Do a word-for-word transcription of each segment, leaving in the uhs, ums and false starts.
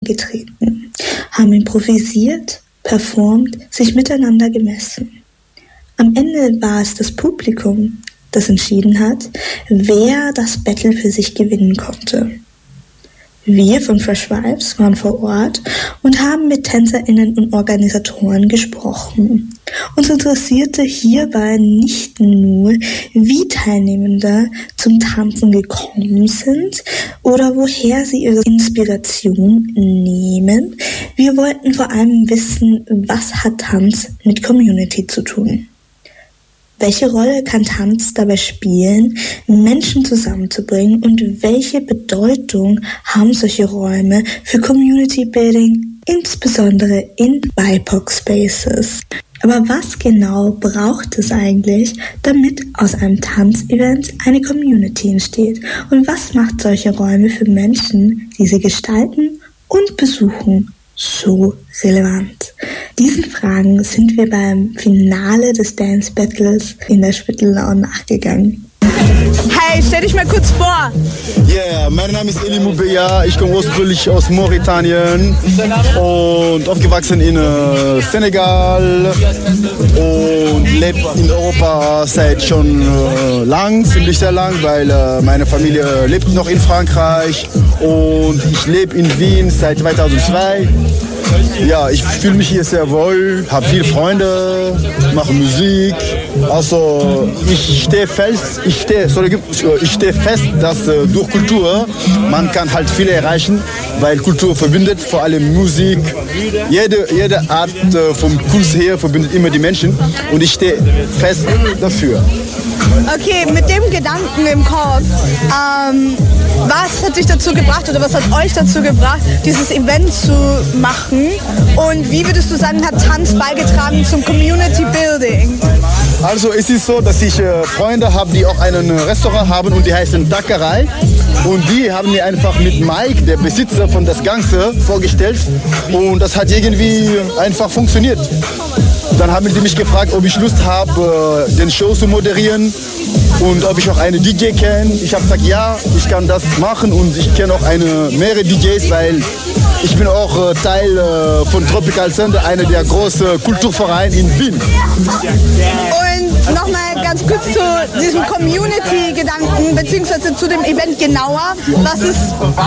getreten, haben improvisiert, performt, sich miteinander gemessen. Am Ende war es das Publikum, das entschieden hat, wer das Battle für sich gewinnen konnte. Wir von Fresh Vibes waren vor Ort und haben mit TänzerInnen und Organisatoren gesprochen. Uns interessierte hierbei nicht nur, wie Teilnehmende zum Tanzen gekommen sind oder woher sie ihre Inspiration nehmen. Wir wollten vor allem wissen, was hat Tanz mit Community zu tun? Welche Rolle kann Tanz dabei spielen, Menschen zusammenzubringen und welche Bedeutung haben solche Räume für Community Building, insbesondere in B I P O C-Spaces? Aber was genau braucht es eigentlich, damit aus einem Tanzevent eine Community entsteht? Und was macht solche Räume für Menschen, die sie gestalten und besuchen, so relevant? Diesen Fragen sind wir beim Finale des Dance Battles in der Spittelau nachgegangen. Hey, stell dich mal kurz vor. Yeah, mein Name ist Eli Moubeya, ich komme ursprünglich aus Mauretanien und aufgewachsen in äh, Senegal und lebe in Europa seit schon äh, lang, ziemlich sehr lang, weil äh, meine Familie lebt noch in Frankreich und ich lebe in Wien seit zweitausendzwei. Ja, ich fühle mich hier sehr wohl, habe viele Freunde, mache Musik. Also ich stehe fest, ich stehe, sorry, ich stehe fest, dass äh, durch Kultur man kann halt viel erreichen, weil Kultur verbindet, vor allem Musik. Jede, jede Art äh, vom Kunst her verbindet immer die Menschen und ich stehe fest dafür. Okay, mit dem Gedanken im Kopf, ähm, was hat dich dazu gebracht oder was hat euch dazu gebracht, dieses Event zu machen? Und wie würdest du sagen, hat Tanz beigetragen zum Community Building? Also es ist so, dass ich äh, Freunde habe, die auch einen Restaurant haben und die heißen Takerei. Und die haben mir einfach mit Mike, der Besitzer von das Ganze, vorgestellt. Und das hat irgendwie einfach funktioniert. Dann haben die mich gefragt, ob ich Lust habe, den Show zu moderieren und ob ich auch eine D J kenne. Ich habe gesagt, ja, ich kann das machen und ich kenne auch eine, mehrere D Js, weil ich bin auch Teil von Tropical Thunder, einer der großen Kulturvereine in Wien. Und nochmal ganz kurz zu diesem Community-Gedanken, beziehungsweise zu dem Event genauer. Was ist...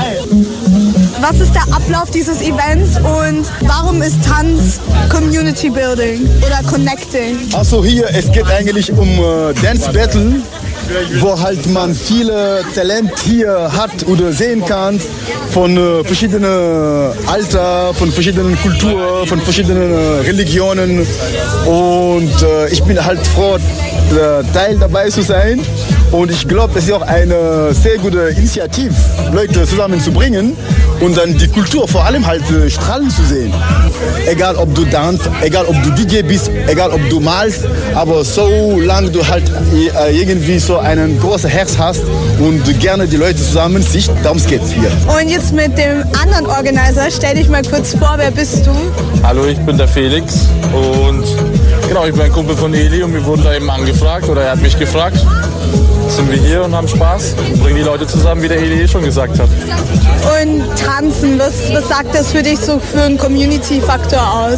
Was ist der Ablauf dieses Events und warum ist Tanz Community Building oder Connecting? Also hier, es geht eigentlich um äh, Dance Battle, wo halt man viele Talent hier hat oder sehen kann von äh, verschiedenen Alter, von verschiedenen Kulturen, von verschiedenen äh, Religionen und äh, ich bin halt froh, äh, Teil dabei zu sein. Und ich glaube, das ist auch eine sehr gute Initiative, Leute zusammenzubringen und dann die Kultur vor allem halt äh, strahlen zu sehen. Egal ob du tanzt, egal ob du D J bist, egal ob du malst, aber solange du halt äh, irgendwie so einen großen Herz hast und gerne die Leute zusammenziehst, darum geht's hier. Und jetzt mit dem anderen Organizer, stell dich mal kurz vor, wer bist du? Hallo, ich bin der Felix und genau, ich bin ein Kumpel von Eli und wir wurden da eben angefragt oder er hat mich gefragt. Sind wir hier und haben Spaß und bringen die Leute zusammen, wie der Eli eh schon gesagt hat. Und tanzen, was, was sagt das für dich so für einen Community-Faktor aus?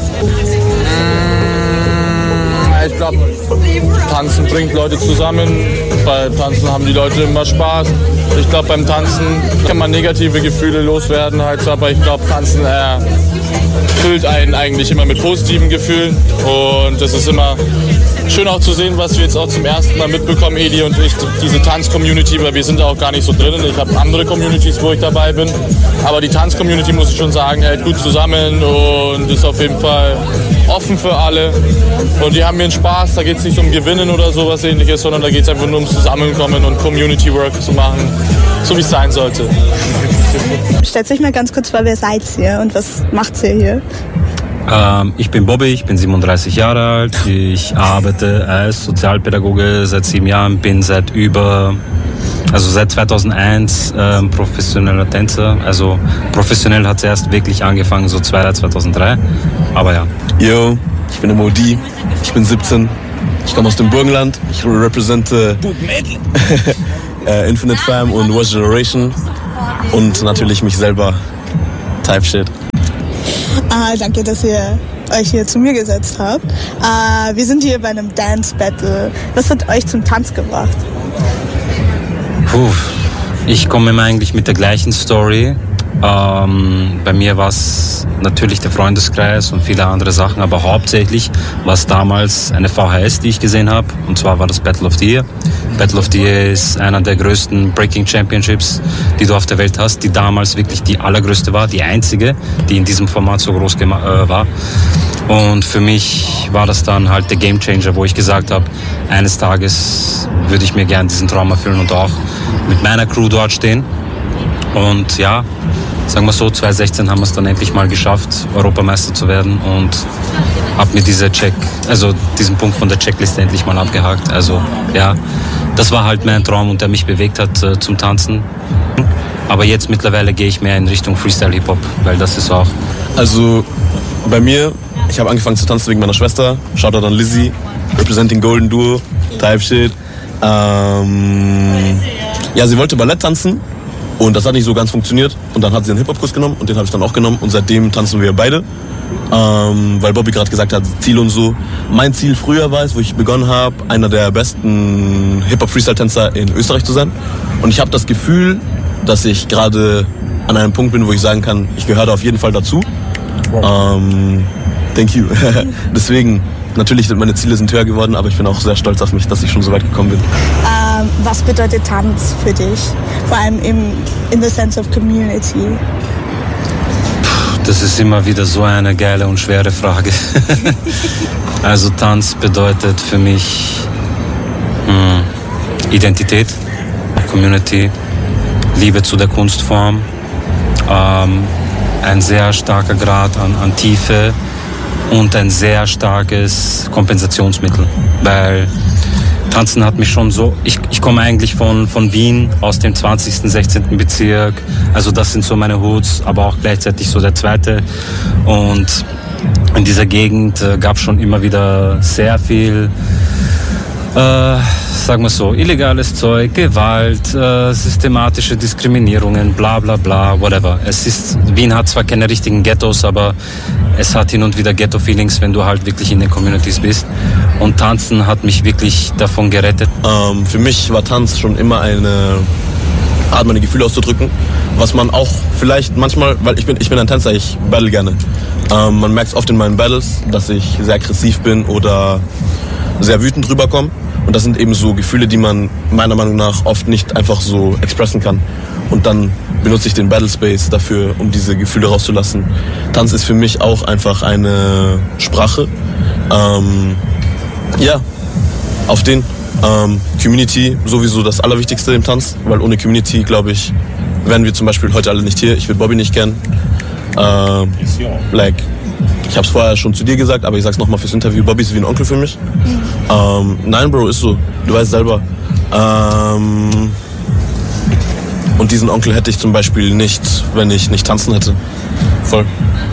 Ich glaube, Tanzen bringt Leute zusammen. Bei Tanzen haben die Leute immer Spaß. Ich glaube, beim Tanzen kann man negative Gefühle loswerden, halt, aber ich glaube, Tanzen äh, füllt einen eigentlich immer mit positiven Gefühlen. Und das ist immer schön auch zu sehen, was wir jetzt auch zum ersten Mal mitbekommen, Eli und ich, diese Tanz-Community, weil wir sind da auch gar nicht so drinnen. Ich habe andere Communities, wo ich dabei bin. Aber die Tanz-Community, muss ich schon sagen, hält gut zusammen und ist auf jeden Fall offen für alle. Und die haben ihren Spaß, da geht es nicht um Gewinnen oder sowas ähnliches, sondern da geht es einfach nur ums Zusammenkommen und Community-Work zu machen, so wie es sein sollte. Stellt euch mal ganz kurz vor, wer seid ihr und was macht ihr hier? Ähm, ich bin Bobby, ich bin siebenunddreißig Jahre alt. Ich arbeite als Sozialpädagoge seit sieben Jahren, bin seit über, also seit zweitausendeins ähm, professioneller Tänzer. Also professionell hat es erst wirklich angefangen, so zweitausenddrei. Aber ja. Yo, ich bin der Modi, ich bin siebzehn, ich komme aus dem Burgenland, ich repräsentiere äh, Infinite Fam und Watch Generation und natürlich mich selber, Type Shit. Ah, danke, dass ihr euch hier zu mir gesetzt habt. Ah, wir sind hier bei einem Dance Battle. Was hat euch zum Tanz gebracht? Puh, ich komme immer eigentlich mit der gleichen Story. Ähm, bei mir war es natürlich der Freundeskreis und viele andere Sachen, aber hauptsächlich war es damals eine V H S, die ich gesehen habe, und zwar war das Battle of the Year. Battle of the Year ist einer der größten Breaking Championships, die du auf der Welt hast, die damals wirklich die allergrößte war, die einzige, die in diesem Format so groß äh, war. Und für mich war das dann halt der Gamechanger, wo ich gesagt habe, eines Tages würde ich mir gerne diesen Traum erfüllen und auch mit meiner Crew dort stehen. Und ja, sagen wir so, zwanzig sechzehn haben wir es dann endlich mal geschafft, Europameister zu werden, und habe mir diese Check, also diesen Punkt von der Checkliste endlich mal abgehakt. Also ja, das war halt mein Traum und der mich bewegt hat äh, zum Tanzen. Aber jetzt mittlerweile gehe ich mehr in Richtung Freestyle-Hip-Hop, weil das ist auch... Also bei mir, ich habe angefangen zu tanzen wegen meiner Schwester. Shoutout an Lizzie, representing Golden Duo, Type Shit. Ähm, ja, sie wollte Ballett tanzen. Und das hat nicht so ganz funktioniert. Und dann hat sie einen Hip-Hop-Kurs genommen und den habe ich dann auch genommen. Und seitdem tanzen wir beide. Ähm, weil Bobby gerade gesagt hat, Ziel und so. Mein Ziel früher war es, wo ich begonnen habe, einer der besten Hip-Hop-Freestyle-Tänzer in Österreich zu sein. Und ich habe das Gefühl, dass ich gerade an einem Punkt bin, wo ich sagen kann, ich gehöre da auf jeden Fall dazu. Ähm, thank you. Deswegen, natürlich sind meine Ziele sind höher geworden, aber ich bin auch sehr stolz auf mich, dass ich schon so weit gekommen bin. Ähm, was bedeutet Tanz für dich? Vor allem im, in the sense of community. Das ist immer wieder so eine geile und schwere Frage. Also Tanz bedeutet für mich mh, Identität, Community, Liebe zu der Kunstform, ähm, ein sehr starker Grad an, an Tiefe und ein sehr starkes Kompensationsmittel, weil Tanzen hat mich schon so, ich, ich komme eigentlich von, von Wien, aus dem zwanzigsten, sechzehnten Bezirk, also das sind so meine Hoods, aber auch gleichzeitig so der zweite, und in dieser Gegend äh, gab es schon immer wieder sehr viel, äh, sagen wir so, illegales Zeug, Gewalt, äh, systematische Diskriminierungen, bla bla bla, whatever. Es ist, Wien hat zwar keine richtigen Ghettos, aber es hat hin und wieder Ghetto-Feelings, wenn du halt wirklich in den Communities bist. Und Tanzen hat mich wirklich davon gerettet. Ähm, für mich war Tanz schon immer eine Art, meine Gefühle auszudrücken. Was man auch vielleicht manchmal, weil ich bin, ich bin ein Tänzer, ich battle gerne. Ähm, man merkt es oft in meinen Battles, dass ich sehr aggressiv bin oder sehr wütend rüberkomme. Und das sind eben so Gefühle, die man meiner Meinung nach oft nicht einfach so expressen kann. Und dann benutze ich den Battle Space dafür, um diese Gefühle rauszulassen. Tanz ist für mich auch einfach eine Sprache. Ähm, ja, auf den ähm, Community sowieso das Allerwichtigste im Tanz, weil ohne Community, glaube ich, wären wir zum Beispiel heute alle nicht hier. Ich würde Bobby nicht kennen. Ähm, like, ich habe es vorher schon zu dir gesagt, aber ich sag's nochmal fürs Interview. Bobby ist wie ein Onkel für mich. Ähm, nein, Bro, ist so. Du weißt selber. Ähm, und diesen Onkel hätte ich zum Beispiel nicht, wenn ich nicht tanzen hätte. Voll.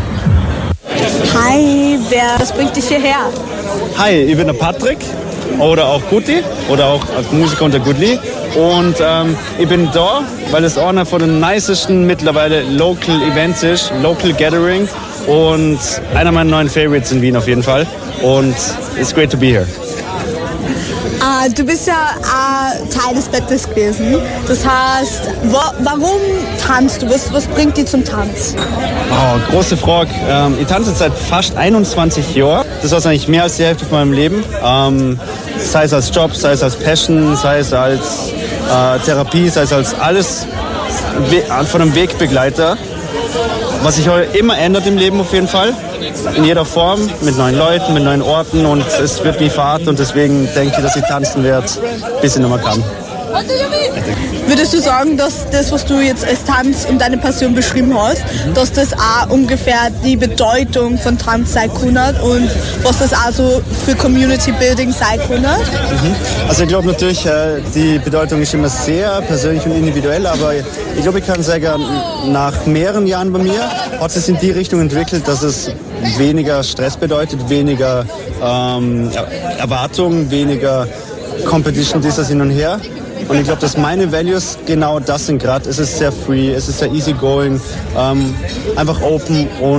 Hi, wer was bringt dich hierher? Hi, ich bin der Patrick oder auch Guti oder auch als Musiker unter Gudli. Und ähm, ich bin da, weil es einer von den nicesten mittlerweile Local Events ist, Local Gathering. Und einer meiner neuen Favorites in Wien auf jeden Fall. Und it's great to be here. Uh, du bist ja uh, Teil des Battles gewesen. Das heißt, wo, warum tanzt du? Was, was bringt dich zum Tanz? Oh, große Frage. Ähm, ich tanze seit fast einundzwanzig Jahren. Das war eigentlich mehr als die Hälfte von meinem Leben. Ähm, sei es als Job, sei es als Passion, sei es als äh, Therapie, sei es als alles we- von einem Wegbegleiter. Was sich immer ändert im Leben auf jeden Fall. In jeder Form, mit neuen Leuten, mit neuen Orten, und es wird nie verhart, und deswegen denke ich, dass ich tanzen werde, bis ich nicht mehr kann. Würdest du sagen, dass das, was du jetzt als Tanz und deine Passion beschrieben hast, mhm. dass das auch ungefähr die Bedeutung von Tanz sein kann und was das auch so für Community Building sein kann? Mhm. Also ich glaube natürlich, die Bedeutung ist immer sehr persönlich und individuell, aber ich glaube, ich kann sagen, nach mehreren Jahren bei mir hat es in die Richtung entwickelt, dass es weniger Stress bedeutet, weniger ähm, Erwartungen, weniger Competition, dieses hin und her. Und ich glaube, dass meine Values genau das sind gerade. Es ist sehr free, es ist sehr easy going, ähm, einfach open und